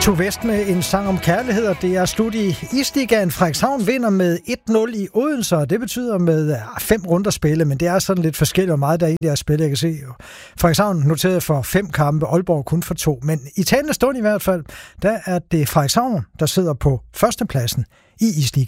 Tue West med en sang om kærlighed, og det er slut i Isligaen. Frederikshavn vinder med 1-0 i Odense, og det betyder med 5 runder spille, men det er sådan lidt forskelligt, hvor meget der egentlig er spillet. Jeg kan se, Frederikshavn noteret for 5 kampe, Aalborg kun for 2. Men i talende stund i hvert fald, der er det Frederikshavn, der sidder på førstepladsen i Isligaen.